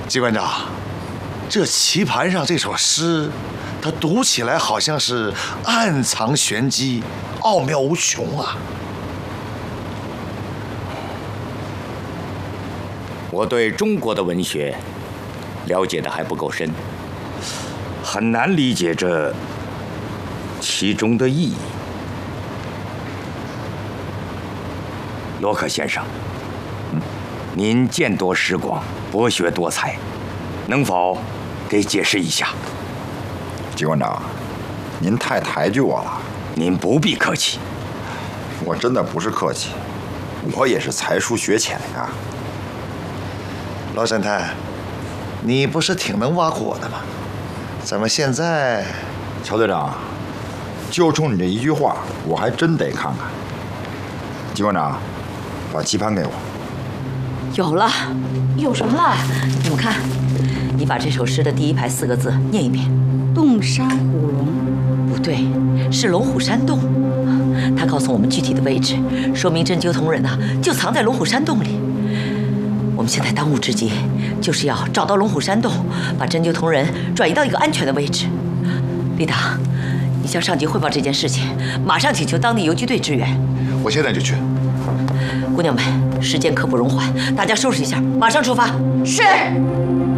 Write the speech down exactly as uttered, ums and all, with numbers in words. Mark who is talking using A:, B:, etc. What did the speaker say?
A: 机关长，这棋盘上这首诗，它读起来好像是暗藏玄机，奥妙无穷啊！
B: 我对中国的文学了解的还不够深，很难理解这其中的意义。罗克先生，您见多识广，博学多才，能否给解释一下？
C: 机关长，您太抬举我了。
B: 您不必客气。
C: 我真的不是客气，我也是才疏学浅呀。
A: 老审探，你不是挺能挖苦我的吗？怎么现在……
C: 乔队长，就冲你这一句话，我还真得看看。机关长，把棋盘给我。
D: 有了，
E: 有什么了？
D: 你们看，你把这首诗的第一排四个字念一遍。
E: 洞山虎龙，
D: 不对，是龙虎山洞。他告诉我们具体的位置，说明针灸同仁啊就藏在龙虎山洞里。我们现在当务之急就是要找到龙虎山洞，把针灸同仁转移到一个安全的位置。李达，你向上级汇报这件事情，马上请求当地游击队支援。
A: 我现在就去。
D: 姑娘们，时间刻不容缓，大家收拾一下，马上出发。
E: 是。